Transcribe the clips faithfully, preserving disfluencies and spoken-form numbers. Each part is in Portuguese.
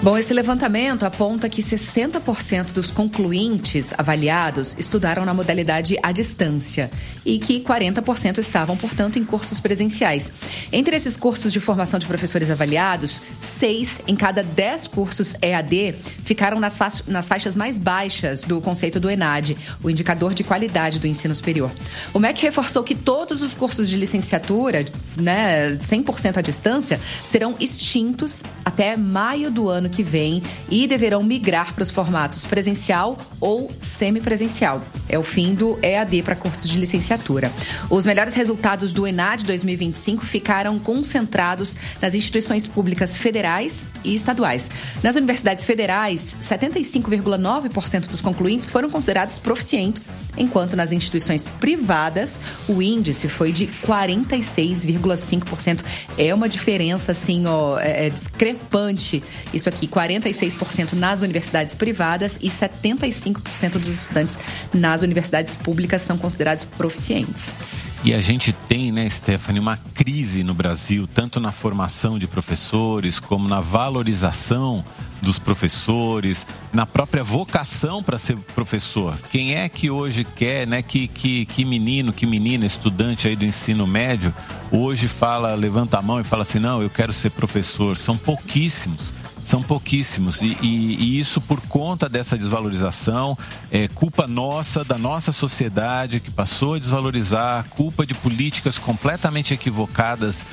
Bom, esse levantamento aponta que sessenta por cento dos concluintes avaliados estudaram na modalidade à distância e que quarenta por cento estavam, portanto, em cursos presenciais. Entre esses cursos de formação de professores avaliados, seis em cada dez cursos E A D ficaram nas, fa- nas faixas mais baixas do conceito do ENAD, o indicador de qualidade do ensino superior. O M E C reforçou que todos os cursos de licenciatura, né, cem por cento à distância, serão extintos até maio do ano que vem e deverão migrar para os formatos presencial ou semipresencial. É o fim do E A D para cursos de licenciatura. Os melhores resultados do ENAD dois mil e vinte e cinco ficaram concentrados nas instituições públicas federais e estaduais. Nas universidades federais, setenta e cinco vírgula nove por cento dos concluintes foram considerados proficientes, enquanto nas instituições privadas, o índice foi de quarenta e seis vírgula cinco por cento. É uma diferença, assim, ó, é, é discrepante. Isso aqui, quarenta e seis por cento nas universidades privadas e setenta e cinco por cento dos estudantes nas universidades públicas são considerados proficientes. E a gente tem, né, Stephanie, uma crise no Brasil, tanto na formação de professores, como na valorização dos professores, na própria vocação para ser professor. Quem é que hoje quer, né, que, que, que menino, que menina, estudante aí do ensino médio, hoje fala, levanta a mão e fala assim, não, eu quero ser professor. São pouquíssimos. São pouquíssimos e, e, e isso por conta dessa desvalorização, é culpa nossa, da nossa sociedade que passou a desvalorizar, culpa de políticas completamente equivocadas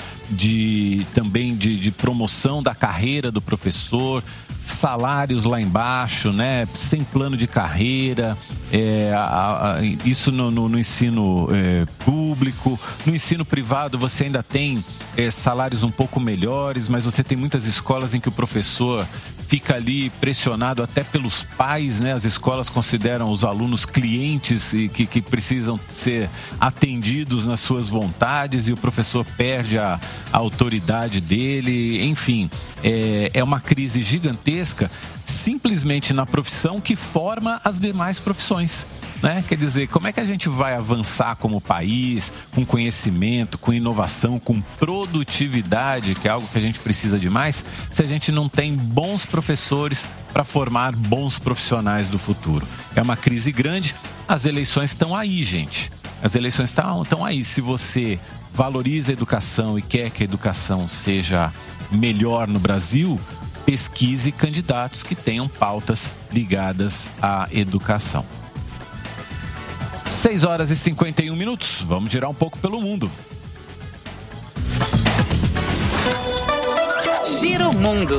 de, também de, de promoção da carreira do professor, salários lá embaixo, né, sem plano de carreira, é, a, a, isso no, no, no ensino é, público. No ensino privado você ainda tem é, salários um pouco melhores, mas você tem muitas escolas em que o professor fica ali pressionado até pelos pais, né? As escolas consideram os alunos clientes e que, que precisam ser atendidos nas suas vontades e o professor perde a, a autoridade dele. Enfim, é, é uma crise gigantesca simplesmente na profissão que forma as demais profissões. Né? Quer dizer, como é que a gente vai avançar como país, com conhecimento, com inovação, com produtividade, que é algo que a gente precisa demais, se a gente não tem bons professores para formar bons profissionais do futuro? É uma crise grande, as eleições estão aí, gente. As eleições estão, estão aí. Se você valoriza a educação e quer que a educação seja melhor no Brasil, pesquise candidatos que tenham pautas ligadas à educação. seis horas e cinquenta e um minutos. Vamos girar um pouco pelo mundo. Giro Mundo.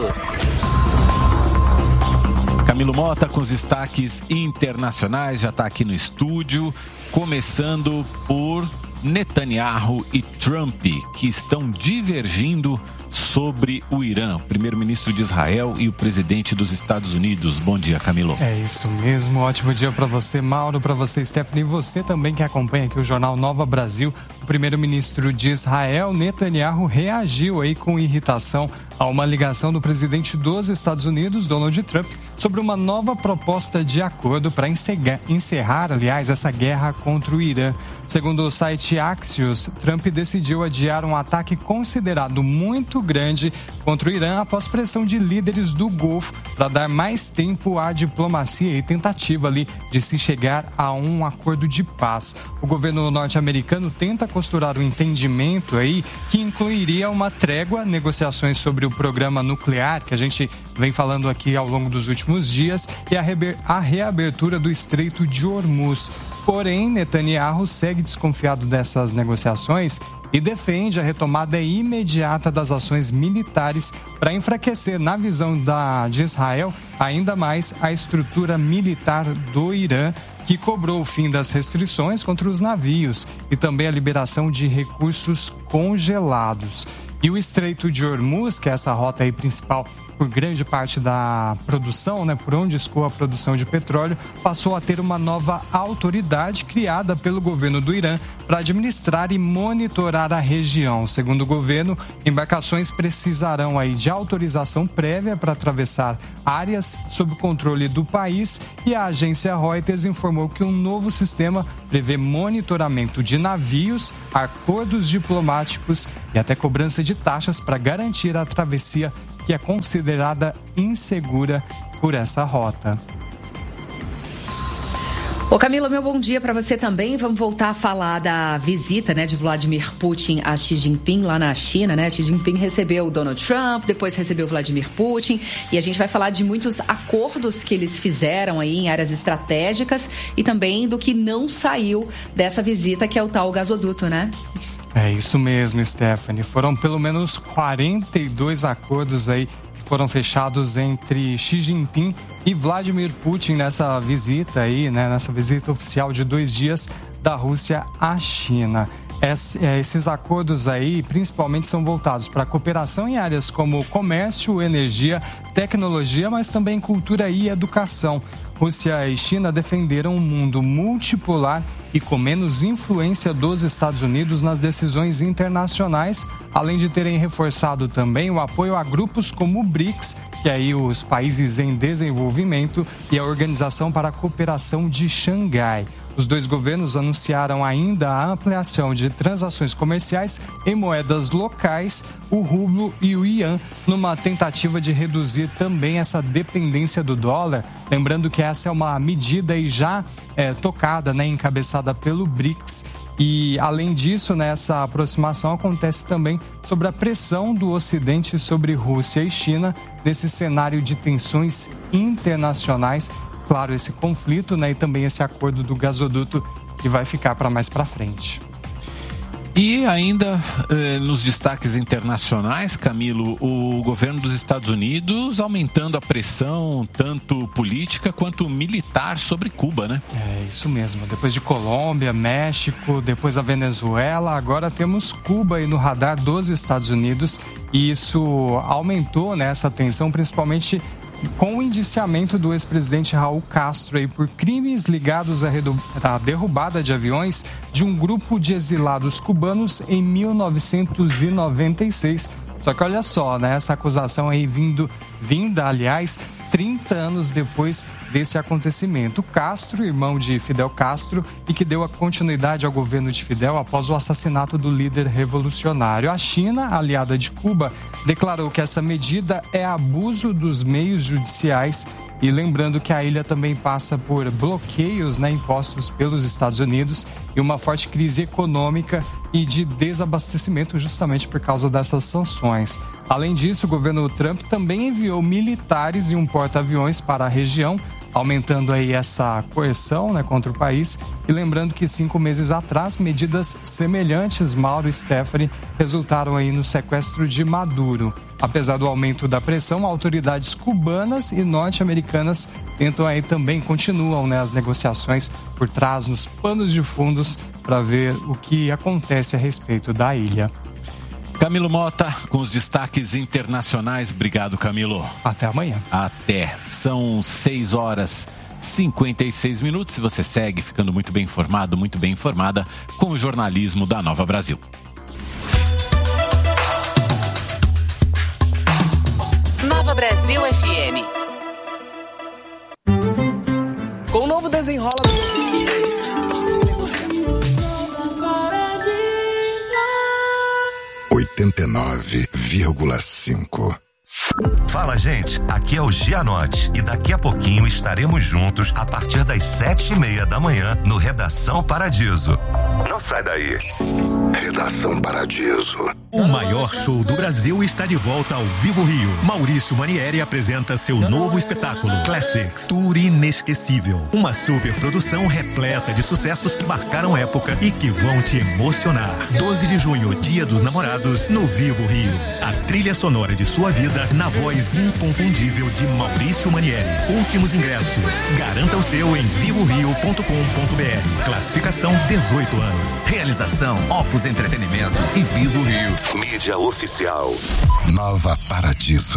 Camilo Mota com os destaques internacionais, já está aqui no estúdio, começando por Netanyahu e Trump, que estão divergindo sobre o Irã, o primeiro-ministro de Israel e o presidente dos Estados Unidos. Bom dia, Camilo. É isso mesmo, ótimo dia para você, Mauro, para você, Stephanie, e você também que acompanha aqui o Jornal Nova Brasil. O primeiro-ministro de Israel, Netanyahu, reagiu aí com irritação a uma ligação do presidente dos Estados Unidos, Donald Trump, sobre uma nova proposta de acordo para encerrar, encerrar, aliás, essa guerra contra o Irã. Segundo o site Axios, Trump decidiu adiar um ataque considerado muito grande contra o Irã após pressão de líderes do Golfo para dar mais tempo à diplomacia e tentativa ali de se chegar a um acordo de paz. O governo norte-americano tenta costurar um entendimento aí que incluiria uma trégua, negociações sobre o programa nuclear, que a gente vem falando aqui ao longo dos últimos dias, e a, reaber- a reabertura do Estreito de Hormuz. Porém, Netanyahu segue desconfiado dessas negociações e defende a retomada imediata das ações militares para enfraquecer, na visão da, de Israel, ainda mais a estrutura militar do Irã, que cobrou o fim das restrições contra os navios e também a liberação de recursos congelados. E o Estreito de Hormuz, que é essa rota aí principal por grande parte da produção, né, por onde escoa a produção de petróleo, passou a ter uma nova autoridade criada pelo governo do Irã para administrar e monitorar a região. Segundo o governo, embarcações precisarão aí de autorização prévia para atravessar áreas sob o controle do país, e a agência Reuters informou que um novo sistema prevê monitoramento de navios, acordos diplomáticos e até cobrança de taxas para garantir a travessia que é considerada insegura por essa rota. Ô Camila, meu bom dia para você também. Vamos voltar a falar da visita, né, de Vladimir Putin a Xi Jinping lá na China, né? Xi Jinping recebeu o Donald Trump, depois recebeu o Vladimir Putin, e a gente vai falar de muitos acordos que eles fizeram aí em áreas estratégicas e também do que não saiu dessa visita, que é o tal gasoduto, né? É isso mesmo, Stephanie. Foram pelo menos quarenta e dois acordos aí foram fechados entre Xi Jinping e Vladimir Putin nessa visita aí, né, nessa visita oficial de dois dias da Rússia à China. Esses acordos aí, principalmente, são voltados para a cooperação em áreas como comércio, energia, tecnologia, mas também cultura e educação. Rússia e China defenderam um mundo multipolar e com menos influência dos Estados Unidos nas decisões internacionais, além de terem reforçado também o apoio a grupos como o BRICS, que é aí os países em desenvolvimento, e a Organização para a Cooperação de Xangai. Os dois governos anunciaram ainda a ampliação de transações comerciais em moedas locais, o rublo e o ian, numa tentativa de reduzir também essa dependência do dólar. Lembrando que essa é uma medida aí já é, tocada, né, encabeçada pelo BRICS. E, além disso, nessa aproximação acontece também sobre a pressão do Ocidente sobre Rússia e China nesse cenário de tensões internacionais. Claro, esse conflito, né, e também esse acordo do gasoduto que vai ficar para mais para frente. E ainda eh, nos destaques internacionais, Camilo, o governo dos Estados Unidos aumentando a pressão tanto política quanto militar sobre Cuba, né? É isso mesmo. Depois de Colômbia, México, depois a Venezuela, agora temos Cuba aí no radar dos Estados Unidos, e isso aumentou, né, essa tensão, principalmente com o indiciamento do ex-presidente Raul Castro aí por crimes ligados à derrubada de aviões de um grupo de exilados cubanos em mil novecentos e noventa e seis. Só que olha só, né? Essa acusação aí vindo, vinda, aliás, trinta anos depois desse acontecimento. Castro, irmão de Fidel Castro, e que deu a continuidade ao governo de Fidel após o assassinato do líder revolucionário. A China, aliada de Cuba, declarou que essa medida é abuso dos meios judiciais. E lembrando que a ilha também passa por bloqueios, né, impostos pelos Estados Unidos e uma forte crise econômica e de desabastecimento justamente por causa dessas sanções. Além disso, o governo Trump também enviou militares e um porta-aviões para a região, aumentando aí essa coerção, né, contra o país. E lembrando que cinco meses atrás, medidas semelhantes, Mauro e Stephanie, resultaram aí no sequestro de Maduro. Apesar do aumento da pressão, autoridades cubanas e norte-americanas tentam aí também, continuam, né, as negociações por trás, nos panos de fundos, para ver o que acontece a respeito da ilha. Camilo Mota, com os destaques internacionais. Obrigado, Camilo. Até amanhã. Até. São seis horas e cinquenta e seis minutos. E você segue ficando muito bem informado, muito bem informada com o jornalismo da Nova Brasil. Nova Brasil F M. Com o novo desenrola do... oitenta e nove vírgula cinco. Fala, gente, aqui é o Gianotti e daqui a pouquinho estaremos juntos a partir das sete e meia da manhã no Redação Paradiso. Não sai daí. Redação Paradiso. O maior show do Brasil está de volta ao Vivo Rio. Maurício Manieri apresenta seu novo espetáculo, Classics, Tour Inesquecível. Uma super produção repleta de sucessos que marcaram época e que vão te emocionar. doze de junho, Dia dos Namorados, no Vivo Rio. A trilha sonora de sua vida na voz inconfundível de Maurício Manieri. Últimos ingressos. Garanta o seu em vivo rio ponto com ponto b r. Classificação dezoito anos. Realização Opus Entretenimento e Vivo Rio. Mídia oficial. Nova Paradiso.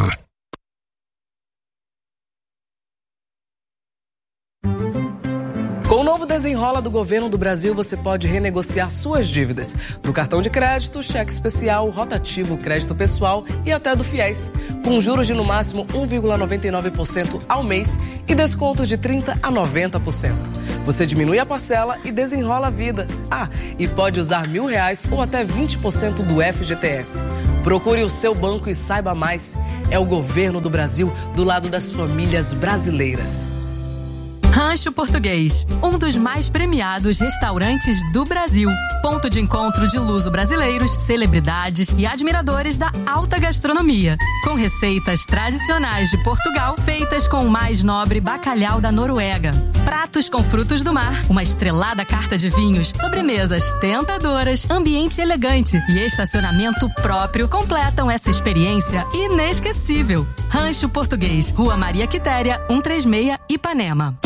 Com o novo desenrola do governo do Brasil, você pode renegociar suas dívidas do cartão de crédito, cheque especial, rotativo, crédito pessoal e até do FIES, com juros de no máximo um vírgula noventa e nove por cento ao mês e descontos de trinta por cento a noventa por cento. Você diminui a parcela e desenrola a vida. Ah, e pode usar mil reais ou até vinte por cento do F G T S. Procure o seu banco e saiba mais. É o governo do Brasil do lado das famílias brasileiras. Rancho Português, um dos mais premiados restaurantes do Brasil. Ponto de encontro de luso-brasileiros, celebridades e admiradores da alta gastronomia. Com receitas tradicionais de Portugal, feitas com o mais nobre bacalhau da Noruega. Pratos com frutos do mar, uma estrelada carta de vinhos, sobremesas tentadoras, ambiente elegante e estacionamento próprio completam essa experiência inesquecível. Rancho Português, Rua Maria Quitéria, cento e trinta e seis, Ipanema.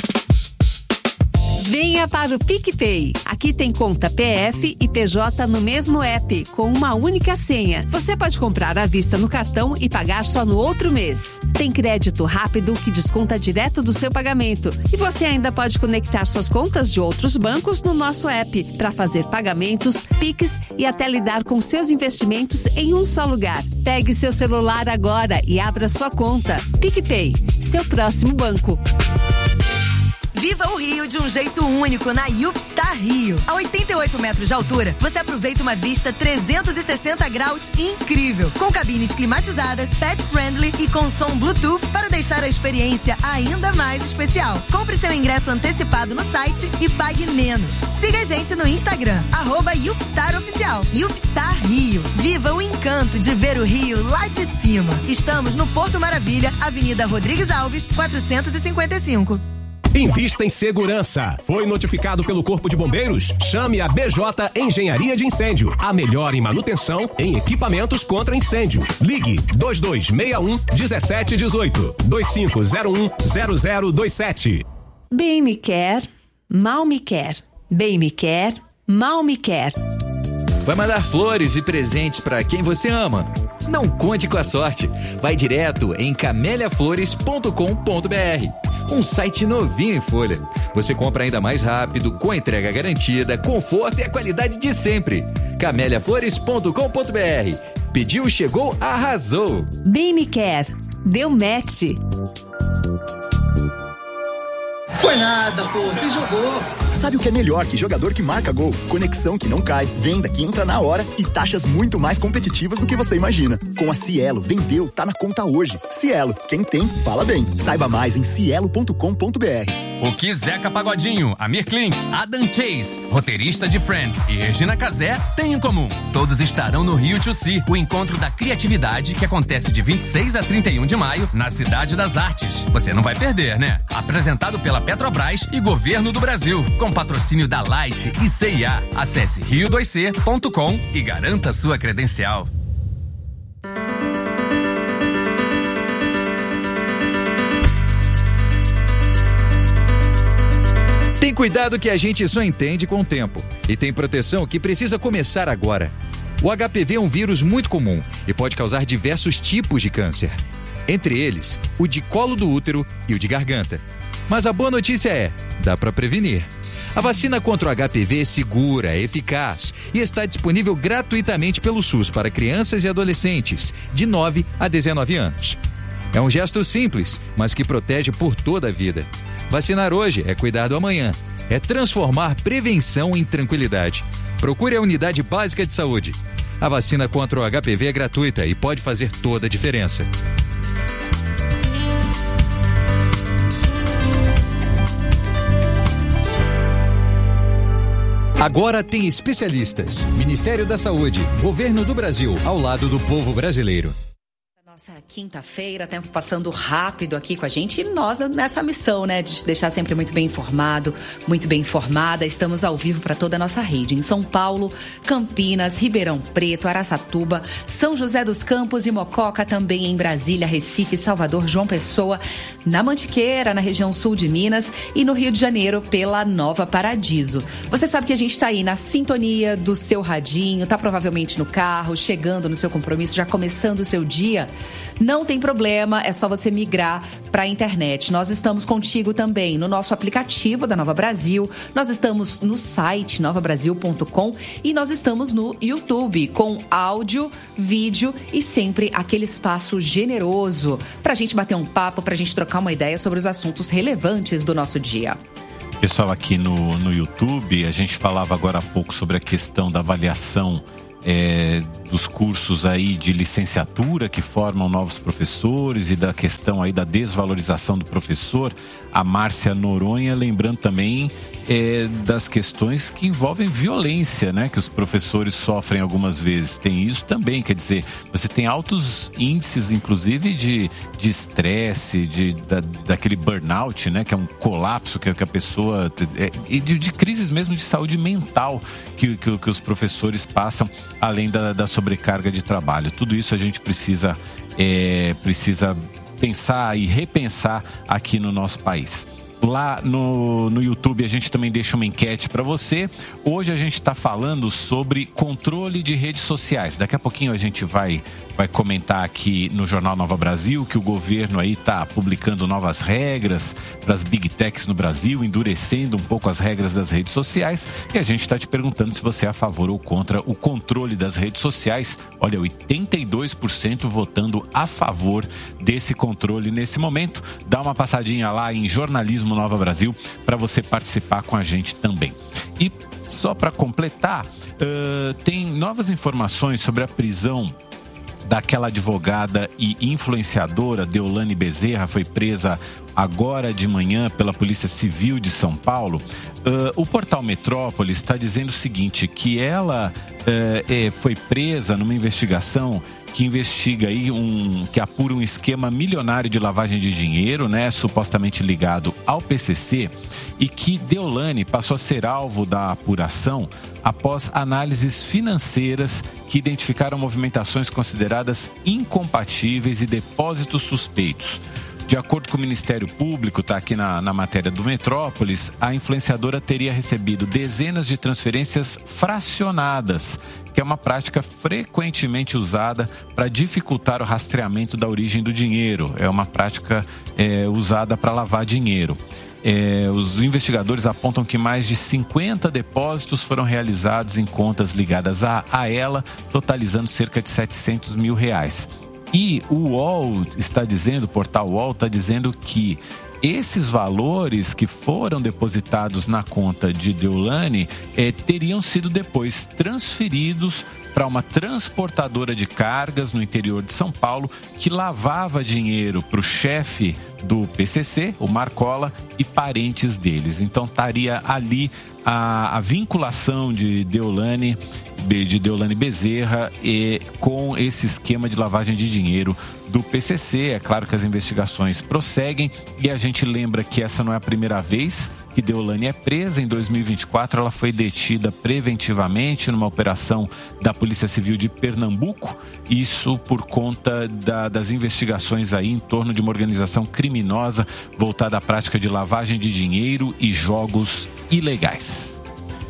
Venha para o PicPay. Aqui tem conta P F e P J no mesmo app, com uma única senha. Você pode comprar à vista no cartão e pagar só no outro mês. Tem crédito rápido que desconta direto do seu pagamento. E você ainda pode conectar suas contas de outros bancos no nosso app para fazer pagamentos, Pix e até lidar com seus investimentos em um só lugar. Pegue seu celular agora e abra sua conta. PicPay, seu próximo banco. Viva o Rio de um jeito único na Yupstar Rio. A oitenta e oito metros de altura, você aproveita uma vista trezentos e sessenta graus incrível, com cabines climatizadas, pet friendly e com som Bluetooth para deixar a experiência ainda mais especial. Compre seu ingresso antecipado no site e pague menos. Siga a gente no Instagram, arroba Yupstar Oficial. Yupstar Rio. Viva o encanto de ver o Rio lá de cima. Estamos no Porto Maravilha, Avenida Rodrigues Alves, quatrocentos e cinquenta e cinco. Invista em segurança. Foi notificado pelo Corpo de Bombeiros? Chame a B J Engenharia de Incêndio. A melhor em manutenção em equipamentos contra incêndio. Ligue dois dois seis um, um sete um oito, dois cinco zero um, zero zero dois sete. Bem me quer, mal me quer. Bem me quer, mal me quer. Vai mandar flores e presentes para quem você ama? Não conte com a sorte. Vai direto em camélia flores ponto com ponto b r. Um site novinho em folha. Você compra ainda mais rápido, com entrega garantida, conforto e a qualidade de sempre. camélia flores ponto com ponto b r. Pediu, chegou, arrasou. Bem me quer. Deu match. Foi nada, pô. Você jogou. Sabe o que é melhor que jogador que marca gol? Conexão que não cai, venda que entra na hora e taxas muito mais competitivas do que você imagina. Com a Cielo, vendeu, tá na conta hoje. Cielo, quem tem, fala bem. Saiba mais em cielo ponto com ponto b r. O que Zeca Pagodinho, Amir Klink, Adam Chase, roteirista de Friends e Regina Casé têm em comum? Todos estarão no Rio to See, o encontro da criatividade que acontece de vinte e seis a trinta e um de maio na Cidade das Artes. Você não vai perder, né? Apresentado pela Petrobras e Governo do Brasil, com patrocínio da Light e C I A. Acesse rio dois c ponto com e garanta sua credencial. Tem cuidado que a gente só entende com o tempo. E tem proteção que precisa começar agora. O H P V é um vírus muito comum e pode causar diversos tipos de câncer. Entre eles, o de colo do útero e o de garganta. Mas a boa notícia é, dá para prevenir. A vacina contra o H P V é segura, é eficaz e está disponível gratuitamente pelo SUS para crianças e adolescentes de nove a dezenove anos. É um gesto simples, mas que protege por toda a vida. Vacinar hoje é cuidar do amanhã. É transformar prevenção em tranquilidade. Procure a Unidade Básica de Saúde. A vacina contra o H P V é gratuita e pode fazer toda a diferença. Agora tem especialistas. Ministério da Saúde, Governo do Brasil, ao lado do povo brasileiro. Nossa, quinta-feira, tempo passando rápido aqui com a gente e nós nessa missão, né, de te deixar sempre muito bem informado, muito bem informada. Estamos ao vivo para toda a nossa rede, em São Paulo, Campinas, Ribeirão Preto, Araçatuba, São José dos Campos e Mococa, também em Brasília, Recife, Salvador, João Pessoa, na Mantiqueira, na região sul de Minas e no Rio de Janeiro, pela Nova Paradiso. Você sabe que a gente está aí na sintonia do seu radinho, está provavelmente no carro, chegando no seu compromisso, já começando o seu dia. Não tem problema, é só você migrar para a internet. Nós estamos contigo também no nosso aplicativo da Nova Brasil, nós estamos no site nova brasil ponto com e nós estamos no YouTube com áudio, vídeo e sempre aquele espaço generoso para a gente bater um papo, para a gente trocar uma ideia sobre os assuntos relevantes do nosso dia. Pessoal, aqui no, no YouTube, a gente falava agora há pouco sobre a questão da avaliação é, dos cursos aí de licenciatura que formam novos professores e da questão aí da desvalorização do professor, a Márcia Noronha, lembrando também é, das questões que envolvem violência, né, que os professores sofrem algumas vezes. Tem isso também, quer dizer, você tem altos índices, inclusive, de de estresse, de, da, daquele burnout, né, que é um colapso que, que a pessoa... É, e de, de crises mesmo de saúde mental que, que, que os professores passam, além da, da sobrecarga de trabalho. Tudo isso a gente precisa, é, precisa pensar e repensar aqui no nosso país. Lá no, no YouTube a gente também deixa uma enquete para você. Hoje a gente está falando sobre controle de redes sociais. Daqui a pouquinho a gente vai, vai comentar aqui no Jornal Nova Brasil que o governo aí está publicando novas regras para as Big Techs no Brasil, endurecendo um pouco as regras das redes sociais. E a gente está te perguntando se você é a favor ou contra o controle das redes sociais. Olha, oitenta e dois por cento votando a favor desse controle nesse momento. Dá uma passadinha lá em jornalismo Nova Brasil para você participar com a gente também. E só para completar, uh, tem novas informações sobre a prisão daquela advogada e influenciadora Deolane Bezerra, foi presa agora de manhã pela Polícia Civil de São Paulo. Uh, o portal Metrópolis está dizendo o seguinte, que ela uh, é, foi presa numa investigação que investiga aí um, que apura um esquema milionário de lavagem de dinheiro, né, supostamente ligado ao P C C, e que Deolane passou a ser alvo da apuração após análises financeiras que identificaram movimentações consideradas incompatíveis e depósitos suspeitos. De acordo com o Ministério Público, está aqui na, na matéria do Metrópolis, a influenciadora teria recebido dezenas de transferências fracionadas, que é uma prática frequentemente usada para dificultar o rastreamento da origem do dinheiro. É uma prática é, usada para lavar dinheiro. É, os investigadores apontam que mais de cinquenta depósitos foram realizados em contas ligadas a, a ela, totalizando cerca de setecentos mil reais. E o U O L está dizendo, o portal U O L está dizendo que esses valores que foram depositados na conta de Deolane eh, teriam sido depois transferidos para uma transportadora de cargas no interior de São Paulo que lavava dinheiro para o chefe do P C C, o Marcola, e parentes deles. Então estaria ali a, a vinculação de Deolane, de Deolane Bezerra e, com esse esquema de lavagem de dinheiro do P C C. É claro que as investigações prosseguem e a gente lembra que essa não é a primeira vez que Deolane é presa. Em dois mil e vinte e quatro, ela foi detida preventivamente numa operação da Polícia Civil de Pernambuco, isso por conta da, das investigações aí em torno de uma organização criminosa voltada à prática de lavagem de dinheiro e jogos ilegais.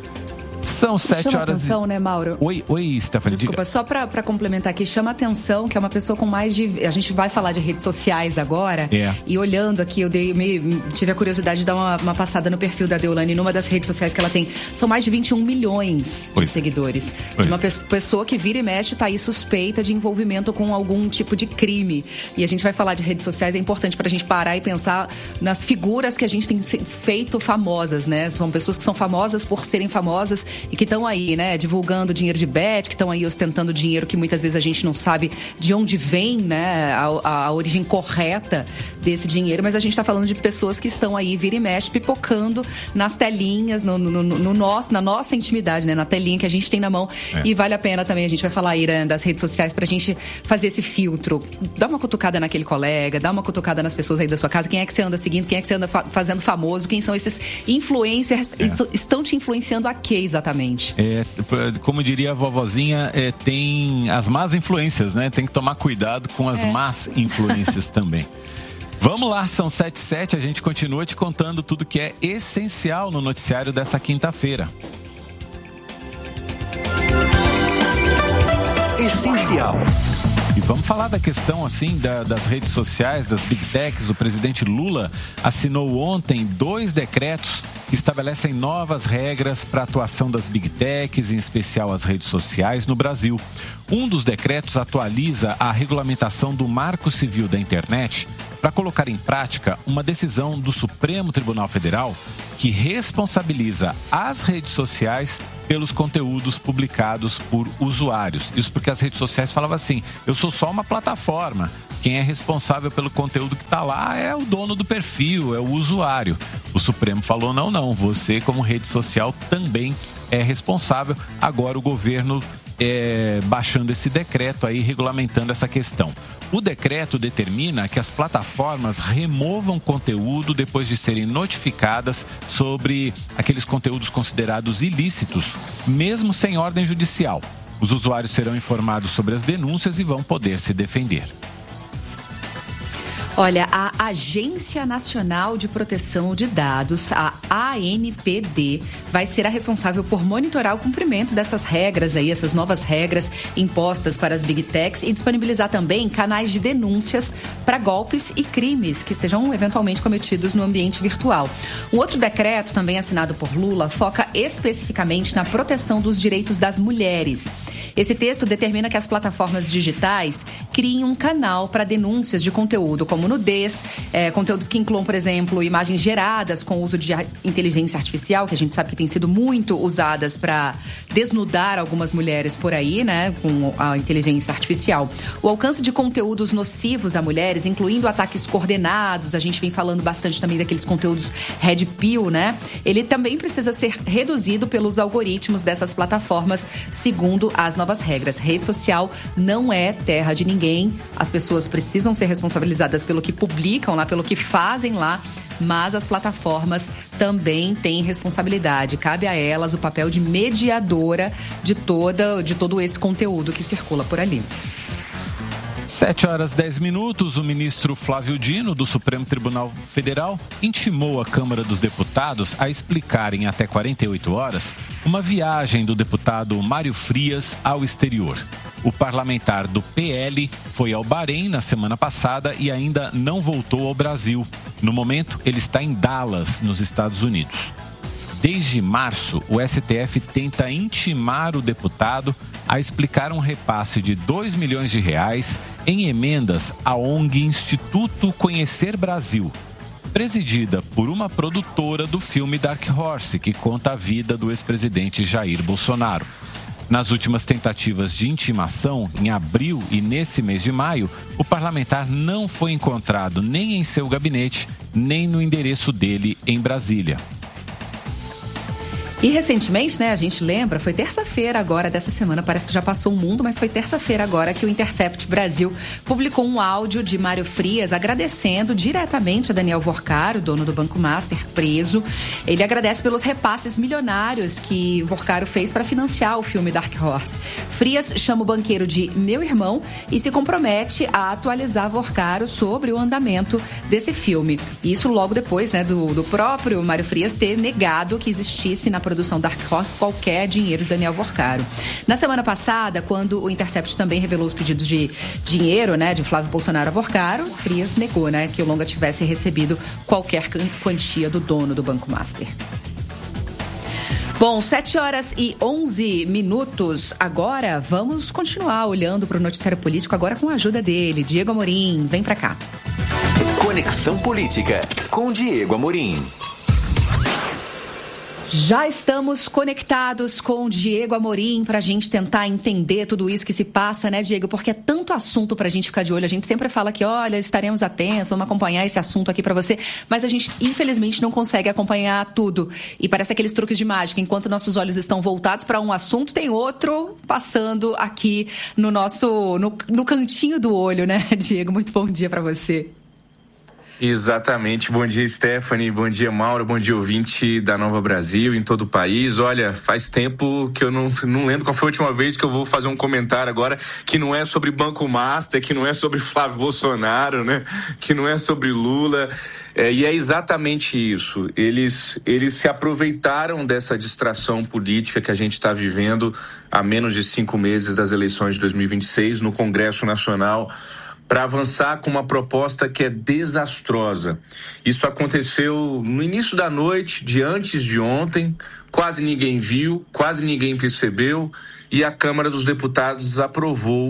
São sete chama horas atenção, e... né, Mauro? Oi, oi, Stephanie. Desculpa, diga. só para complementar aqui, chama atenção que é uma pessoa com mais de... A gente vai falar de redes sociais agora. É. E olhando aqui, eu dei, me, tive a curiosidade de dar uma, uma passada no perfil da Deolane numa das redes sociais que ela tem. São mais de vinte e um milhões Oi. de seguidores. Oi. De uma pe- pessoa que vira e mexe está aí suspeita de envolvimento com algum tipo de crime. E a gente vai falar de redes sociais, é importante para a gente parar e pensar nas figuras que a gente tem feito famosas, né? São pessoas que são famosas por serem famosas e que estão aí, né, divulgando dinheiro de bet, que estão aí ostentando dinheiro que muitas vezes a gente não sabe de onde vem, né, a, a origem correta desse dinheiro, mas a gente está falando de pessoas que estão aí, vira e mexe, pipocando nas telinhas, no, no, no, no nosso, na nossa intimidade, né, na telinha que a gente tem na mão. É. E vale a pena também, a gente vai falar aí, né, das redes sociais pra gente fazer esse filtro. Dá uma cutucada naquele colega, dá uma cutucada nas pessoas aí da sua casa, quem é que você anda seguindo, quem é que você anda fa- fazendo famoso, quem são esses influencers, é. estão te influenciando a quê exatamente? É, como diria a vovozinha, é, tem as más influências, né? Tem que tomar cuidado com as é. más influências também. Vamos lá, são sete e sete, a gente continua te contando tudo que é essencial no noticiário dessa quinta-feira. Essencial. E vamos falar da questão, assim, da, das redes sociais, das Big Techs. O presidente Lula assinou ontem dois decretos que estabelecem novas regras para a atuação das Big Techs, em especial as redes sociais, no Brasil. Um dos decretos atualiza a regulamentação do Marco Civil da Internet para colocar em prática uma decisão do Supremo Tribunal Federal que responsabiliza as redes sociais pelos conteúdos publicados por usuários. Isso porque as redes sociais falavam assim, eu sou só uma plataforma, quem é responsável pelo conteúdo que está lá é o dono do perfil, é o usuário. O Supremo falou, não, não, você como rede social também é responsável. Agora o governo é, baixando esse decreto aí, regulamentando essa questão. O decreto determina que as plataformas removam conteúdo depois de serem notificadas sobre aqueles conteúdos considerados ilícitos, mesmo sem ordem judicial. Os usuários serão informados sobre as denúncias e vão poder se defender. Olha, a Agência Nacional de Proteção de Dados, a A N P D, vai ser a responsável por monitorar o cumprimento dessas regras aí, essas novas regras impostas para as Big Techs e disponibilizar também canais de denúncias para golpes e crimes que sejam eventualmente cometidos no ambiente virtual. Um outro decreto, também assinado por Lula, foca especificamente na proteção dos direitos das mulheres. Esse texto determina que as plataformas digitais criem um canal para denúncias de conteúdo como nudez, é, conteúdos que incluam, por exemplo, imagens geradas com o uso de inteligência artificial, que a gente sabe que tem sido muito usadas para desnudar algumas mulheres por aí, né, com a inteligência artificial. O alcance de conteúdos nocivos a mulheres, incluindo ataques coordenados, a gente vem falando bastante também daqueles conteúdos red pill, né? Ele também precisa ser reduzido pelos algoritmos dessas plataformas, segundo as novas regras. Rede social não é terra de ninguém. As pessoas precisam ser responsabilizadas pelo que publicam lá, pelo que fazem lá, mas as plataformas também têm responsabilidade. Cabe a elas o papel de mediadora de, toda, de todo esse conteúdo que circula por ali. sete horas e dez minutos, o ministro Flávio Dino, do Supremo Tribunal Federal, intimou a Câmara dos Deputados a explicar em até quarenta e oito horas uma viagem do deputado Mário Frias ao exterior. O parlamentar do P L foi ao Bahrein na semana passada e ainda não voltou ao Brasil. No momento, ele está em Dallas, nos Estados Unidos. Desde março, o S T F tenta intimar o deputado a explicar um repasse de dois milhões de reais em emendas à O N G Instituto Conhecer Brasil, presidida por uma produtora do filme Dark Horse, que conta a vida do ex-presidente Jair Bolsonaro. Nas últimas tentativas de intimação, em abril e nesse mês de maio, o parlamentar não foi encontrado nem em seu gabinete, nem no endereço dele em Brasília. E recentemente, né, a gente lembra, foi terça-feira agora dessa semana, parece que já passou o mundo, mas foi terça-feira agora que o Intercept Brasil publicou um áudio de Mário Frias agradecendo diretamente a Daniel Vorcaro, dono do Banco Master, preso. Ele agradece pelos repasses milionários que Vorcaro fez para financiar o filme Dark Horse. Frias chama o banqueiro de meu irmão e se compromete a atualizar Vorcaro sobre o andamento desse filme. Isso logo depois, né, do, do próprio Mário Frias ter negado que existisse na produção Dark Horse qualquer dinheiro de Daniel Vorcaro. Na semana passada, quando o Intercept também revelou os pedidos de dinheiro, né, de Flávio Bolsonaro a Vorcaro, Frias negou, né, que o longa tivesse recebido qualquer quantia do dono do Banco Master. Bom, sete horas e onze minutos. Agora vamos continuar olhando para o noticiário político, agora com a ajuda dele, Diego Amorim. Vem para cá. Conexão Política, com Diego Amorim. Já estamos conectados com o Diego Amorim para a gente tentar entender tudo isso que se passa, né, Diego? Porque é tanto assunto para a gente ficar de olho. A gente sempre fala que, olha, estaremos atentos, vamos acompanhar esse assunto aqui para você. Mas a gente, infelizmente, não consegue acompanhar tudo. E parece aqueles truques de mágica. Enquanto nossos olhos estão voltados para um assunto, tem outro passando aqui no nosso, no, no cantinho do olho, né, Diego? Muito bom dia para você. Exatamente. Bom dia, Stephanie. Bom dia, Mauro. Bom dia, ouvinte da Nova Brasil, em todo o país. Olha, faz tempo que eu não, não lembro qual foi a última vez que eu vou fazer um comentário agora que não é sobre Banco Master, que não é sobre Flávio Bolsonaro, né? Que não é sobre Lula. É, e é exatamente isso. Eles, eles se aproveitaram dessa distração política que a gente está vivendo há menos de cinco meses das eleições de dois mil e vinte e seis no Congresso Nacional, para avançar com uma proposta que é desastrosa. Isso aconteceu no início da noite, de antes de ontem, quase ninguém viu, quase ninguém percebeu, e a Câmara dos Deputados aprovou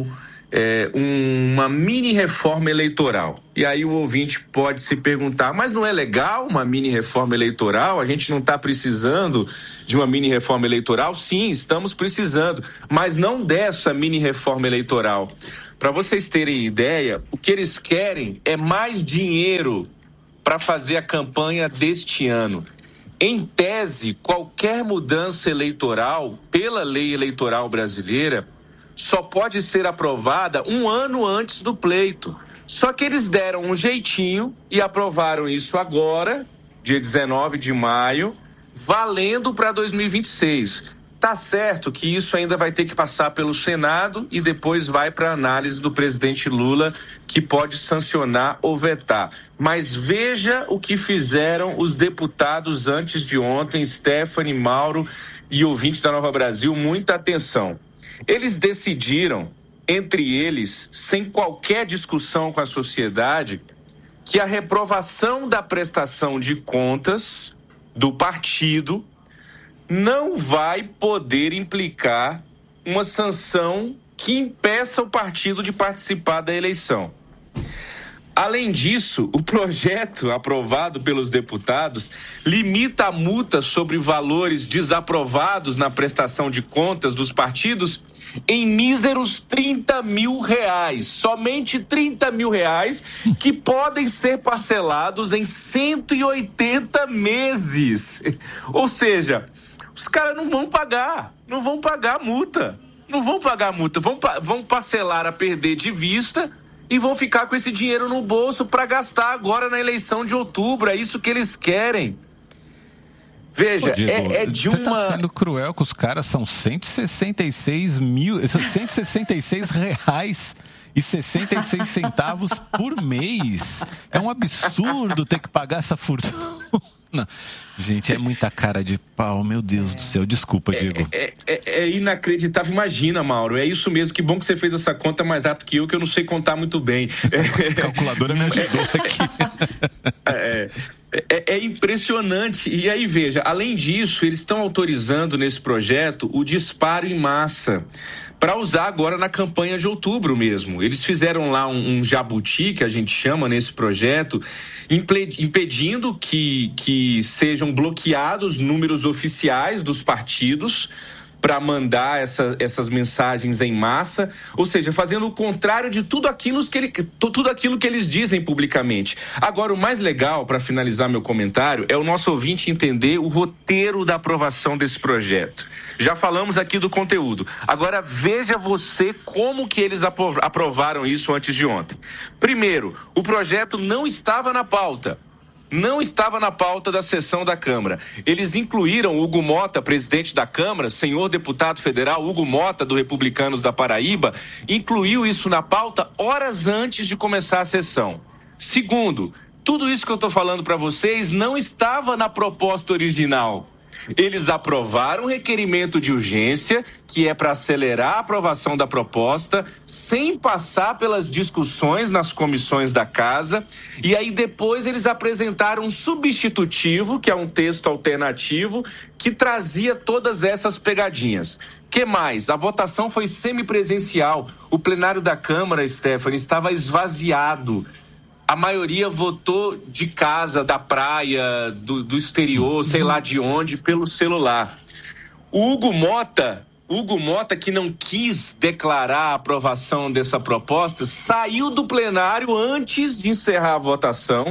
é, um, uma mini reforma eleitoral. E aí o ouvinte pode se perguntar, mas não é legal uma mini reforma eleitoral? A gente não está precisando de uma mini reforma eleitoral? Sim, estamos precisando, mas não dessa mini reforma eleitoral. Para vocês terem ideia, o que eles querem é mais dinheiro para fazer a campanha deste ano. Em tese, qualquer mudança eleitoral, pela lei eleitoral brasileira, só pode ser aprovada um ano antes do pleito. Só que eles deram um jeitinho e aprovaram isso agora, dia dezenove de maio, valendo para dois mil e vinte e seis. Tá certo que isso ainda vai ter que passar pelo Senado e depois vai para a análise do presidente Lula, que pode sancionar ou vetar. Mas veja o que fizeram os deputados antes de ontem, Stephanie, Mauro e ouvinte da Nova Brasil, muita atenção. Eles decidiram, entre eles, sem qualquer discussão com a sociedade, que a reprovação da prestação de contas do partido não vai poder implicar uma sanção que impeça o partido de participar da eleição. Além disso, o projeto aprovado pelos deputados limita a multa sobre valores desaprovados na prestação de contas dos partidos em míseros trinta mil reais. Somente trinta mil reais, que podem ser parcelados em cento e oitenta meses. Ou seja, os caras não vão pagar, não vão pagar a multa. Não vão pagar a multa, vão, vão parcelar a perder de vista e vão ficar com esse dinheiro no bolso para gastar agora na eleição de outubro. É isso que eles querem. Veja, Ô, Diego, é, é de você uma... Você tá sendo cruel com os caras, são cento e sessenta e seis mil, cento e sessenta e seis reais e sessenta e seis centavos por mês. É um absurdo ter que pagar essa fortuna. Gente, é muita cara de pau, meu Deus é. do céu. Desculpa, Diego. É, é, é inacreditável. Imagina, Mauro, é isso mesmo. Que bom que você fez essa conta mais rápido que eu, que eu não sei contar muito bem. A calculadora me ajudou aqui. É, é, é impressionante. E aí, veja, além disso, eles estão autorizando nesse projeto o disparo em massa para usar agora na campanha de outubro mesmo. Eles fizeram lá um, um jabuti, que a gente chama nesse projeto, impedindo que, que sejam bloqueados números oficiais dos partidos para mandar essa, essas mensagens em massa, ou seja, fazendo o contrário de tudo aquilo que, ele, tudo aquilo que eles dizem publicamente. Agora, o mais legal, para finalizar meu comentário, é o nosso ouvinte entender o roteiro da aprovação desse projeto. Já falamos aqui do conteúdo. Agora, veja você como que eles aprovaram isso antes de ontem. Primeiro, o projeto não estava na pauta. Não estava na pauta da sessão da Câmara. Eles incluíram Hugo Mota, presidente da Câmara, senhor deputado federal Hugo Mota, do Republicanos da Paraíba, incluiu isso na pauta horas antes de começar a sessão. Segundo, tudo isso que eu estou falando para vocês não estava na proposta original. Eles aprovaram um requerimento de urgência, que é para acelerar a aprovação da proposta, sem passar pelas discussões nas comissões da casa, e aí depois eles apresentaram um substitutivo, que é um texto alternativo, que trazia todas essas pegadinhas. Que mais? A votação foi semipresencial. O plenário da Câmara, Stephanie, estava esvaziado. A maioria votou de casa, da praia, do, do exterior, sei lá de onde, pelo celular. O Hugo Mota, Hugo Mota, que não quis declarar a aprovação dessa proposta, saiu do plenário antes de encerrar a votação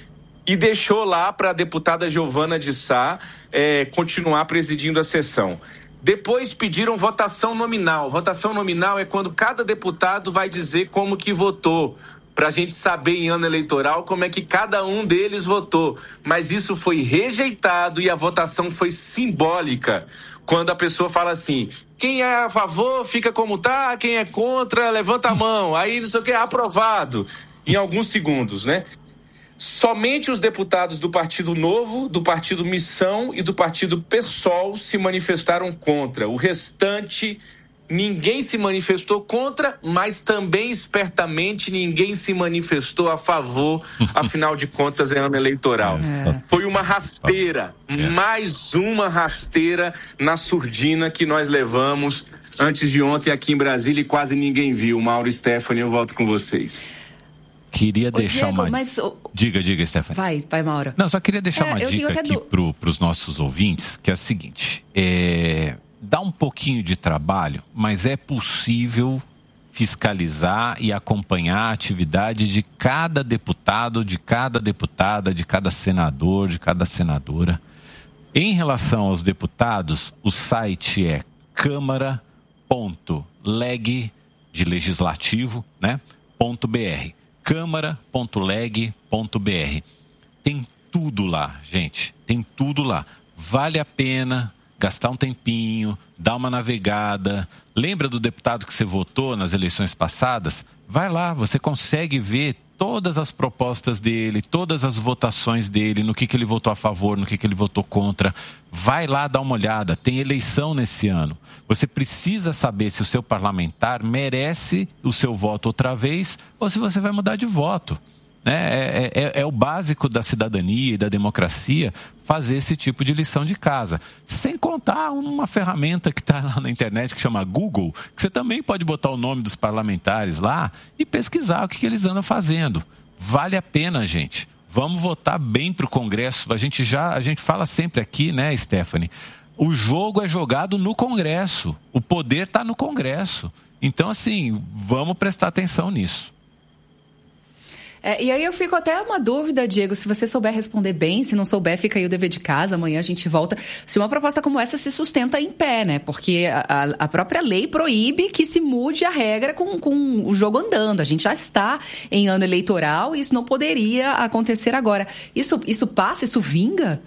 e deixou lá para a deputada Giovana de Sá é, continuar presidindo a sessão. Depois pediram votação nominal. Votação nominal é quando cada deputado vai dizer como que votou, para a gente saber em ano eleitoral como é que cada um deles votou. Mas isso foi rejeitado e a votação foi simbólica. Quando a pessoa fala assim, quem é a favor fica como tá, quem é contra levanta a mão. Aí não sei o que, aprovado. Em alguns segundos, né? Somente os deputados do Partido Novo, do Partido Missão e do Partido PSOL se manifestaram contra. O restante... Ninguém se manifestou contra, mas também, espertamente, ninguém se manifestou a favor, afinal de contas, é ano eleitoral. É. Foi uma rasteira, é. mais uma rasteira na surdina que nós levamos antes de ontem aqui em Brasília e quase ninguém viu. Mauro e Stephanie, eu volto com vocês. Queria Ô, deixar Diego, uma... mas... Diga, diga, Stephanie. Vai, vai, Mauro. Não, só queria deixar É, uma eu- dica eu até aqui dou- para os nossos ouvintes, que é a seguinte. É, dá um pouquinho de trabalho, mas é possível fiscalizar e acompanhar a atividade de cada deputado, de cada deputada, de cada senador, de cada senadora. Em relação aos deputados, o site é câmara ponto leg de legislativo, né? ponto br. câmara ponto leg ponto br. Tem tudo lá, gente. Tem tudo lá. Vale a pena gastar um tempinho, dar uma navegada. Lembra do deputado que você votou nas eleições passadas? Vai lá, você consegue ver todas as propostas dele, todas as votações dele, no que, que ele votou a favor, no que, que ele votou contra. Vai lá dar uma olhada. Tem eleição nesse ano. Você precisa saber se o seu parlamentar merece o seu voto outra vez ou se você vai mudar de voto. É, é, é, é o básico da cidadania e da democracia fazer esse tipo de lição de casa. Sem contar uma ferramenta que está lá na internet que chama Google, que você também pode botar o nome dos parlamentares lá e pesquisar o que, que eles andam fazendo. Vale a pena, gente. Vamos votar bem para o Congresso. A gente já, a gente fala sempre aqui, né, Stephanie? O jogo é jogado no Congresso. O poder está no Congresso. Então, assim, vamos prestar atenção nisso. É, e aí eu fico até uma dúvida, Diego, se você souber responder bem, se não souber, fica aí o dever de casa, amanhã a gente volta. Se uma proposta como essa se sustenta em pé, né? Porque a, a própria lei proíbe que se mude a regra com, com o jogo andando. A gente já está em ano eleitoral e isso não poderia acontecer agora. Isso, isso passa, isso vinga?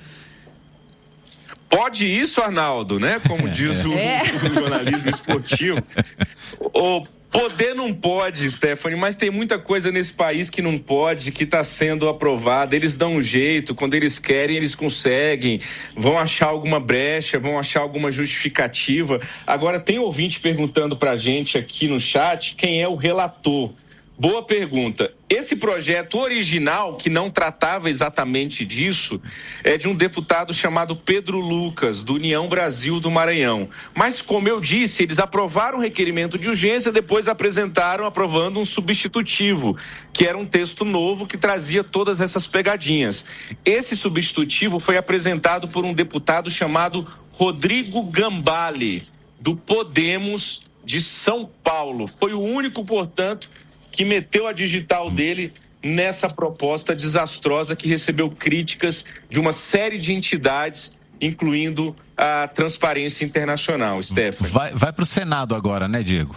Pode isso, Arnaldo, né? Como diz o, É. o jornalismo esportivo. O poder não pode, Stephanie, mas tem muita coisa nesse país que não pode, que está sendo aprovada. Eles dão um jeito, quando eles querem, eles conseguem. Vão achar alguma brecha, vão achar alguma justificativa. Agora, tem ouvinte perguntando pra gente aqui no chat quem é o relator. Boa pergunta. Esse projeto original, que não tratava exatamente disso, é de um deputado chamado Pedro Lucas, do União Brasil do Maranhão. Mas, como eu disse, eles aprovaram o requerimento de urgência, depois apresentaram aprovando um substitutivo, que era um texto novo que trazia todas essas pegadinhas. Esse substitutivo foi apresentado por um deputado chamado Rodrigo Gambale, do Podemos de São Paulo. Foi o único, portanto, que meteu a digital dele nessa proposta desastrosa que recebeu críticas de uma série de entidades, incluindo a Transparência Internacional, Stephanie. Vai, vai para o Senado agora, né, Diego?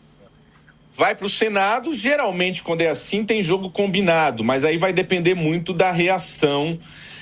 Vai para o Senado, geralmente quando é assim tem jogo combinado, mas aí vai depender muito da reação,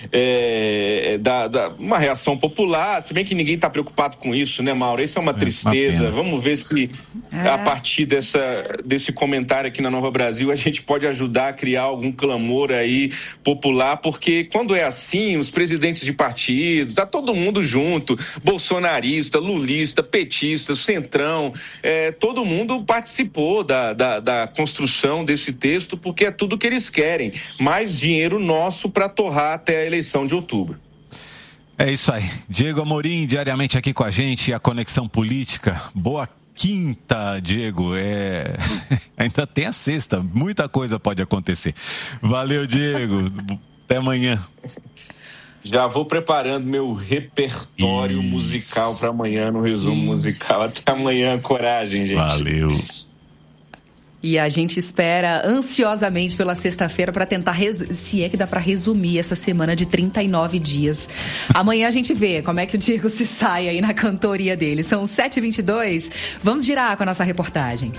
é, da, da, uma reação popular, se bem que ninguém está preocupado com isso, né, Mauro? Isso é uma é, tristeza. Uma Vamos ver se é. a partir dessa, desse comentário aqui na Nova Brasil a gente pode ajudar a criar algum clamor aí popular, porque quando é assim, os presidentes de partido, tá todo mundo junto, bolsonarista, lulista, petista, centrão, é, todo mundo participou da, da, da construção desse texto, porque é tudo que eles querem, mais dinheiro nosso para torrar até a eleição de outubro. É isso aí. Diego Amorim, diariamente aqui com a gente, a Conexão Política. Boa quinta, Diego. É... Ainda tem a sexta, muita coisa pode acontecer. Valeu, Diego. Até amanhã. Já vou preparando meu repertório isso. musical para amanhã no resumo isso. musical. Até amanhã, coragem, gente. Valeu. E a gente espera ansiosamente pela sexta-feira para tentar, resu- se é que dá para resumir essa semana de trinta e nove dias. Amanhã a gente vê como é que o Diego se sai aí na cantoria dele. São sete e vinte e dois. Vamos girar com a nossa reportagem.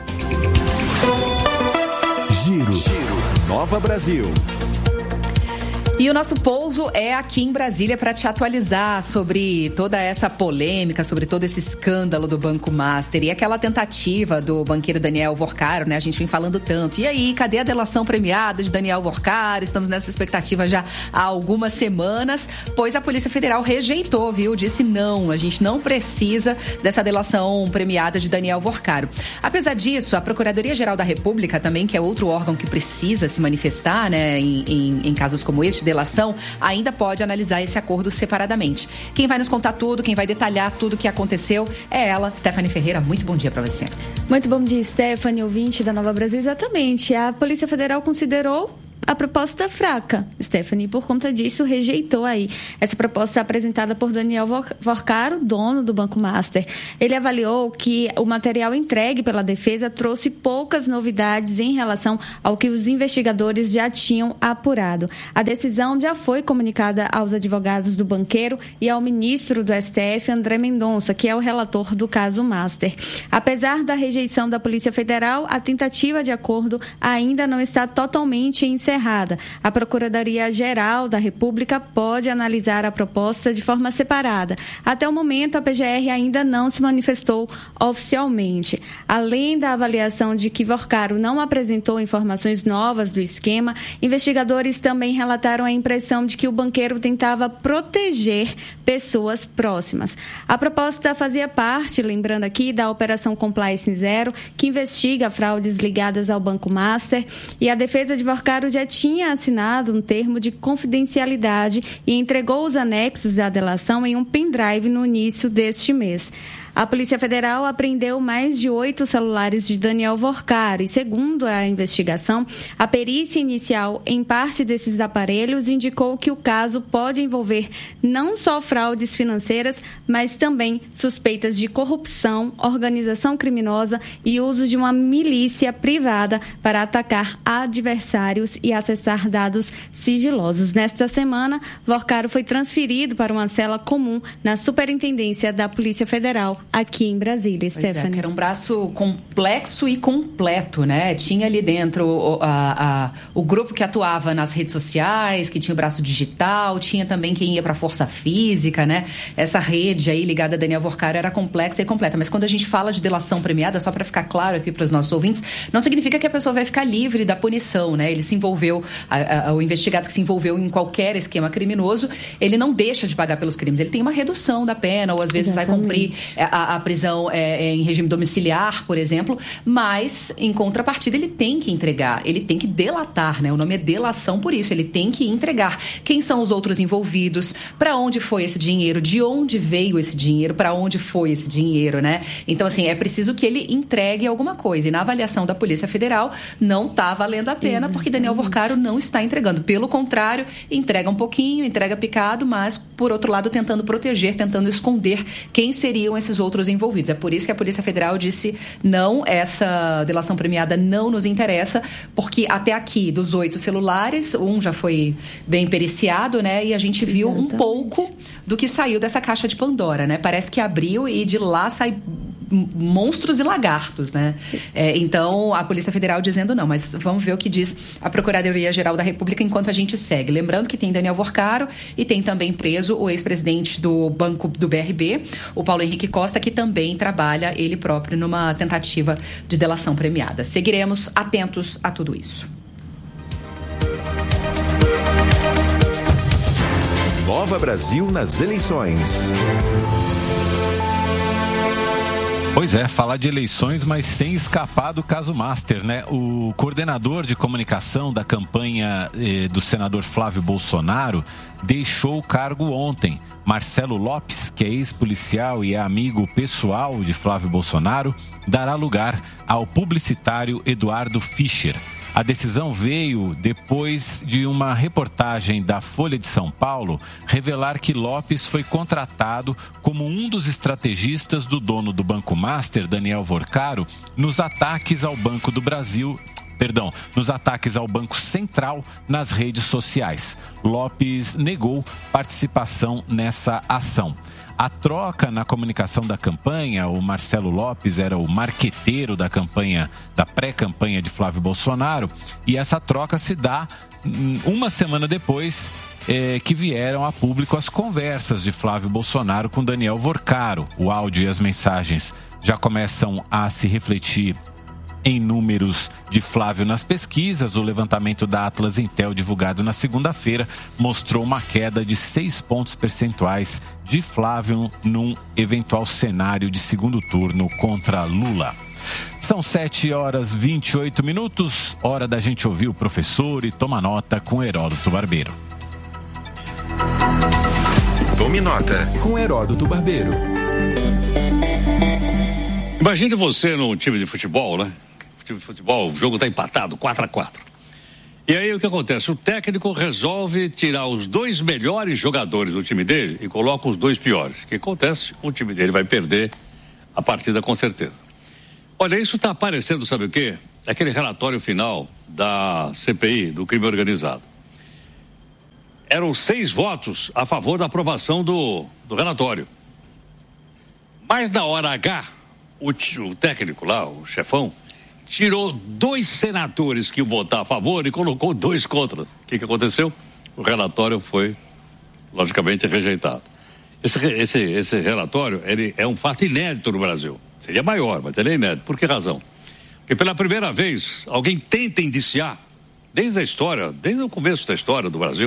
Giro. Giro. Nova Brasil. E o nosso pouso é aqui em Brasília para te atualizar sobre toda essa polêmica, sobre todo esse escândalo do Banco Master e aquela tentativa do banqueiro Daniel Vorcaro, né? A gente vem falando tanto. E aí, cadê a delação premiada de Daniel Vorcaro? Estamos nessa expectativa já há algumas semanas, pois a Polícia Federal rejeitou, viu? Disse não, a gente não precisa dessa delação premiada de Daniel Vorcaro. Apesar disso, a Procuradoria-Geral da República também, que é outro órgão que precisa se manifestar, né, em, em, em casos como este, delação, ainda pode analisar esse acordo separadamente. Quem vai nos contar tudo, quem vai detalhar tudo o que aconteceu é ela, Stephanie Ferreira. Muito bom dia para você. Muito bom dia, Stephanie, ouvinte da Nova Brasil. Exatamente. A Polícia Federal considerou a proposta fraca, Stephanie, por conta disso rejeitou aí essa proposta apresentada por Daniel Vorcaro, dono do Banco Master. Ele avaliou que o material entregue pela defesa trouxe poucas novidades em relação ao que os investigadores já tinham apurado. A decisão já foi comunicada aos advogados do banqueiro e ao ministro do S T F, André Mendonça, que é o relator do caso Master. Apesar da rejeição da Polícia Federal, a tentativa de acordo ainda não está totalmente encerrada. Errada. A Procuradoria-Geral da República pode analisar a proposta de forma separada. Até o momento, a P G R ainda não se manifestou oficialmente. Além da avaliação de que Vorcaro não apresentou informações novas do esquema, investigadores também relataram a impressão de que o banqueiro tentava proteger pessoas próximas. A proposta fazia parte, lembrando aqui, da Operação Compliance Zero, que investiga fraudes ligadas ao Banco Master, e a defesa de Vorcaro já tinha assinado um termo de confidencialidade e entregou os anexos à delação em um pendrive no início deste mês. A Polícia Federal apreendeu mais de oito celulares de Daniel Vorcaro e, segundo a investigação, a perícia inicial em parte desses aparelhos indicou que o caso pode envolver não só fraudes financeiras, mas também suspeitas de corrupção, organização criminosa e uso de uma milícia privada para atacar adversários e acessar dados sigilosos. Nesta semana, Vorcaro foi transferido para uma cela comum na Superintendência da Polícia Federal aqui em Brasília, Stephanie. É, era um braço complexo e completo, né? Tinha ali dentro o, a, a, o grupo que atuava nas redes sociais, que tinha o braço digital, tinha também quem ia para a força física, né? Essa rede aí ligada a Daniel Vorcaro era complexa e completa. Mas quando a gente fala de delação premiada, só para ficar claro aqui para os nossos ouvintes, não significa que a pessoa vai ficar livre da punição, né? Ele se envolveu, a, a, o investigado que se envolveu em qualquer esquema criminoso, ele não deixa de pagar pelos crimes. Ele tem uma redução da pena, ou às vezes Exatamente. vai cumprir a, a prisão é, é, em regime domiciliar, por exemplo, mas, em contrapartida, ele tem que entregar, ele tem que delatar, né? O nome é delação por isso, ele tem que entregar quem são os outros envolvidos, para onde foi esse dinheiro, de onde veio esse dinheiro, para onde foi esse dinheiro, né? Então, assim, é preciso que ele entregue alguma coisa, e na avaliação da Polícia Federal não está valendo a pena, Exatamente. porque Daniel Vorcaro não está entregando, pelo contrário, entrega um pouquinho, entrega picado, mas, por outro lado, tentando proteger, tentando esconder quem seriam esses outros envolvidos. É por isso que a Polícia Federal disse não, essa delação premiada não nos interessa, porque até aqui, dos oito celulares, um já foi bem periciado, né? E a gente viu Exatamente. um pouco do que saiu dessa caixa de Pandora, né? Parece que abriu e de lá sai monstros e lagartos, né? É, então, a Polícia Federal dizendo não, mas vamos ver o que diz a Procuradoria-Geral da República enquanto a gente segue. Lembrando que tem Daniel Vorcaro e tem também preso o ex-presidente do Banco do B R B, o Paulo Henrique Costa, que também trabalha ele próprio numa tentativa de delação premiada. Seguiremos atentos a tudo isso. Nova Brasil nas eleições. Pois é, falar de eleições, mas sem escapar do caso Master, né? O coordenador de comunicação da campanha eh, do senador Flávio Bolsonaro deixou o cargo ontem. Marcelo Lopes, que é ex-policial e é amigo pessoal de Flávio Bolsonaro, dará lugar ao publicitário Eduardo Fischer. A decisão veio depois de uma reportagem da Folha de São Paulo revelar que Lopes foi contratado como um dos estrategistas do dono do Banco Master, Daniel Vorcaro, nos ataques ao Banco do Brasil, perdão, nos ataques ao Banco Central nas redes sociais. Lopes negou participação nessa ação. A troca na comunicação da campanha, o Marcelo Lopes era o marqueteiro da campanha, da pré-campanha de Flávio Bolsonaro, e essa troca se dá uma semana depois é, que vieram a público as conversas de Flávio Bolsonaro com Daniel Vorcaro. O áudio e as mensagens já começam a se refletir em números de Flávio nas pesquisas. O levantamento da Atlas Intel, divulgado na segunda-feira, mostrou uma queda de seis pontos percentuais de Flávio num eventual cenário de segundo turno contra Lula. São sete horas e vinte e oito minutos, hora da gente ouvir o professor e tomar nota com Heródoto Barbeiro. Tome nota com Heródoto Barbeiro. Imagine você num time de futebol, né? Time de futebol, o jogo está empatado, quatro a quatro. E aí o que acontece? O técnico resolve tirar os dois melhores jogadores do time dele e coloca os dois piores. O que acontece? O time dele vai perder a partida com certeza. Olha, isso está aparecendo, sabe o quê? Aquele relatório final da C P I, do crime organizado. Eram seis votos a favor da aprovação do, do relatório. Mas na hora H, o, o técnico lá, o chefão, tirou dois senadores que iam votar a favor e colocou dois contra. O que, que aconteceu? O relatório foi, logicamente, rejeitado. Esse, esse, esse relatório ele é um fato inédito no Brasil. Seria maior, mas ele é inédito. Por que razão? Porque pela primeira vez, alguém tenta indiciar, desde a história, desde o começo da história do Brasil,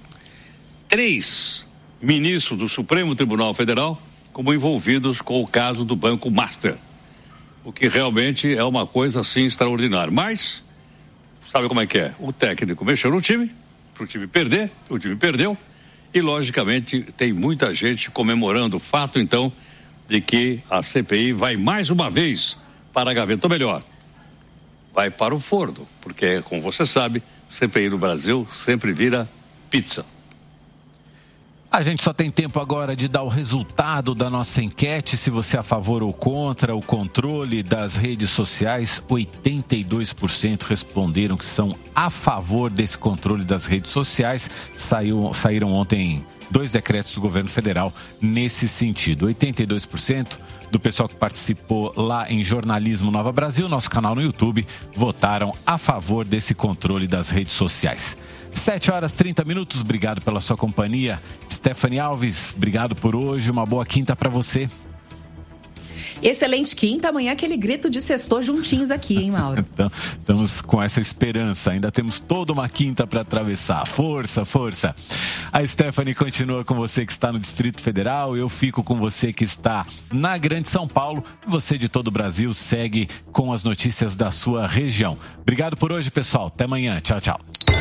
três ministros do Supremo Tribunal Federal como envolvidos com o caso do Banco Master. O que realmente é uma coisa assim extraordinária. Mas, sabe como é que é? O técnico mexeu no time, para o time perder, o time perdeu, e logicamente tem muita gente comemorando o fato, então, de que a C P I vai mais uma vez para a gaveta, ou melhor, vai para o forno, porque, como você sabe, C P I no Brasil sempre vira pizza. A gente só tem tempo agora de dar o resultado da nossa enquete, se você é a favor ou contra o controle das redes sociais. oitenta e dois por cento responderam que são a favor desse controle das redes sociais. Saiu, saíram ontem dois decretos do governo federal nesse sentido. oitenta e dois por cento do pessoal que participou lá em Jornalismo Nova Brasil, nosso canal no YouTube, votaram a favor desse controle das redes sociais. sete horas e trinta minutos, obrigado pela sua companhia. Stephanie Alves, obrigado por hoje, uma boa quinta para você. Excelente quinta, amanhã aquele grito de sextou juntinhos aqui, hein, Mauro? Então, estamos com essa esperança, ainda temos toda uma quinta para atravessar. Força, força. A Stephanie continua com você que está no Distrito Federal, eu fico com você que está na Grande São Paulo, e você de todo o Brasil segue com as notícias da sua região. Obrigado por hoje, pessoal. Até amanhã. Tchau, tchau.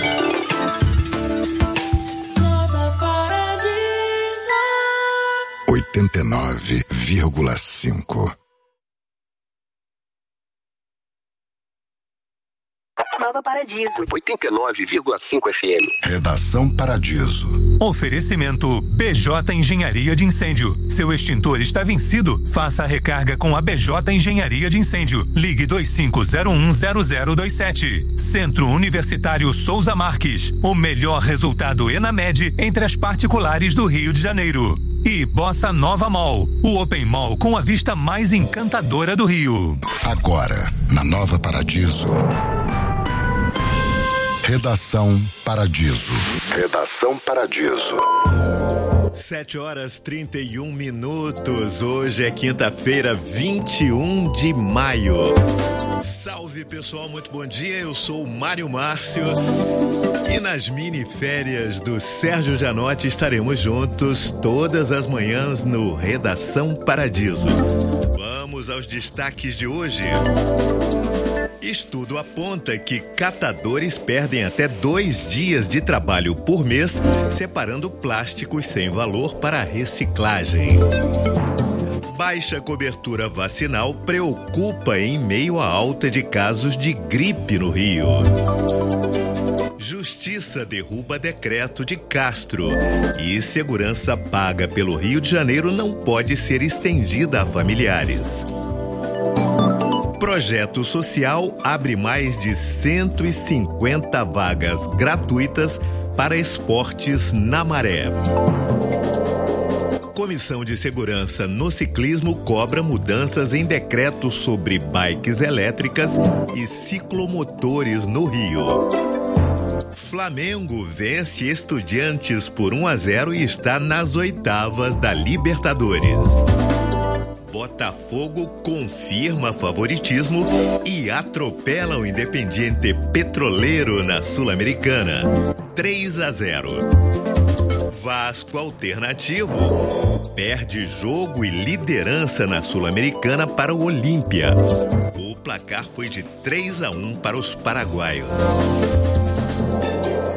oitenta e nove vírgula cinco. Nova Paradiso. oitenta e nove vírgula cinco F M. Redação Paradiso. Oferecimento B J Engenharia de Incêndio. Seu extintor está vencido? Faça a recarga com a B J Engenharia de Incêndio. Ligue dois cinco zero um zero zero dois sete. Centro Universitário Souza Marques. O melhor resultado ENAMED entre as particulares do Rio de Janeiro. E Bossa Nova Mall, o Open Mall com a vista mais encantadora do Rio. Agora, na Nova Paradiso. Redação Paradiso. Redação Paradiso. sete horas e trinta e um minutos. Hoje é quinta-feira, vinte e um de maio. Salve, pessoal, muito bom dia. Eu sou o Mário Márcio. E nas mini-férias do Sérgio Janotti estaremos juntos todas as manhãs no Redação Paradiso. Vamos aos destaques de hoje. Estudo aponta que catadores perdem até dois dias de trabalho por mês separando plásticos sem valor para reciclagem. Baixa cobertura vacinal preocupa em meio à alta de casos de gripe no Rio. Justiça derruba decreto de Castro e segurança paga pelo Rio de Janeiro não pode ser estendida a familiares. Projeto social abre mais de cento e cinquenta vagas gratuitas para esportes na Maré. Comissão de Segurança no Ciclismo cobra mudanças em decreto sobre bikes elétricas e ciclomotores no Rio. Flamengo vence Estudiantes por um a zero e está nas oitavas da Libertadores. Botafogo confirma favoritismo e atropela o Independiente Petroleiro na Sul-Americana. três a zero. Vasco Alternativo perde jogo e liderança na Sul-Americana para o Olímpia. O placar foi de três a um para os paraguaios. Manhã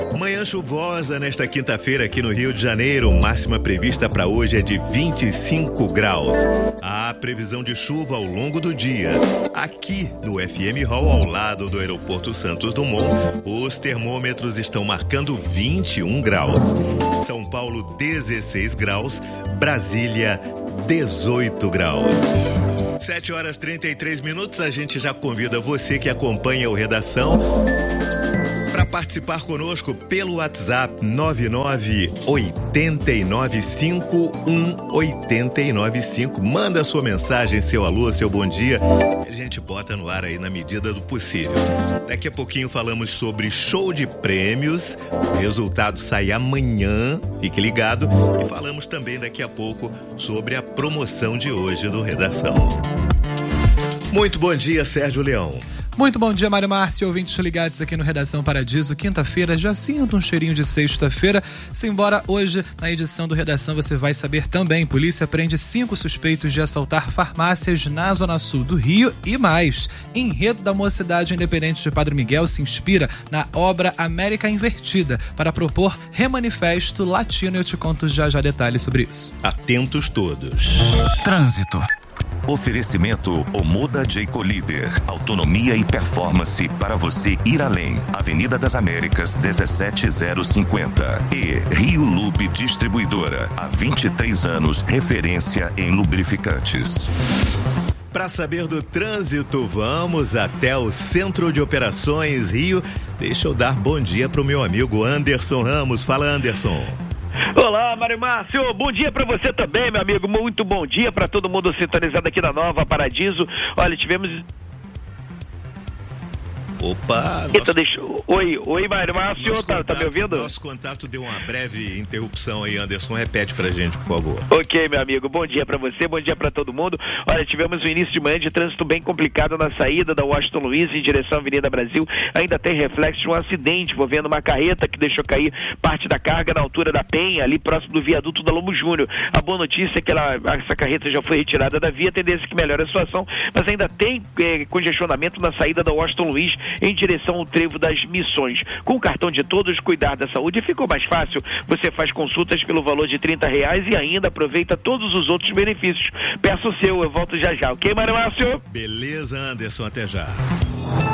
manhã chuvosa nesta quinta-feira aqui no Rio de Janeiro. Máxima prevista para hoje é de vinte e cinco graus. Há previsão de chuva ao longo do dia. Aqui no F M Hall, ao lado do Aeroporto Santos Dumont, os termômetros estão marcando vinte e um graus. São Paulo, dezesseis graus. Brasília, dezoito graus. sete horas e trinta e três minutos. A gente já convida você que acompanha o Redação para participar conosco pelo WhatsApp nove nove oito nove cinco um oito nove cinco. Manda sua mensagem, seu alô, seu bom dia. A gente bota no ar aí na medida do possível. Daqui a pouquinho falamos sobre show de prêmios. O resultado sai amanhã, fique ligado. E falamos também daqui a pouco sobre a promoção de hoje do Redação. Muito bom dia, Sérgio Leão. Muito bom dia, Mário Márcio, ouvintes ligados aqui no Redação Paradiso. Quinta-feira, já sinto um cheirinho de sexta-feira. Simbora, hoje, na edição do Redação, você vai saber também. Polícia prende cinco suspeitos de assaltar farmácias na Zona Sul do Rio e mais. Enredo da Mocidade Independente de Padre Miguel se inspira na obra América Invertida para propor remanifesto latino. Eu te conto já já detalhes sobre isso. Atentos todos. Trânsito. Oferecimento Omoda Jayco Líder. Autonomia e performance para você ir além. Avenida das Américas, dezessete mil e cinquenta. E Rio Lube Distribuidora. Há vinte e três anos, referência em lubrificantes. Para saber do trânsito, vamos até o Centro de Operações Rio. Deixa eu dar bom dia para o meu amigo Anderson Ramos. Fala, Anderson. Olá, Mário Márcio, bom dia para você também, meu amigo, muito bom dia para todo mundo sintonizado aqui na Nova Paradiso. Olha, tivemos... Opa! Eita, nosso... deixa... Oi, oi, Mário Márcio, tá, contato, tá me ouvindo? Nosso contato deu uma breve interrupção aí, Anderson, repete pra gente, por favor. Ok, meu amigo, bom dia pra você, bom dia pra todo mundo. Olha, tivemos um início de manhã de trânsito bem complicado na saída da Washington Luiz em direção à Avenida Brasil. Ainda tem reflexo de um acidente envolvendo uma carreta que deixou cair parte da carga na altura da Penha, ali próximo do viaduto da Lobo Júnior. A boa notícia é que ela, essa carreta já foi retirada da via, tendência que melhora a situação, mas ainda tem eh, congestionamento na saída da Washington Luiz em direção ao Trevo das Missões. Com o cartão de Todos Cuidar da Saúde ficou mais fácil. Você faz consultas pelo valor de trinta reais e ainda aproveita todos os outros benefícios. Peço o seu, eu volto já já, ok, Mário Márcio? Beleza, Anderson, até já.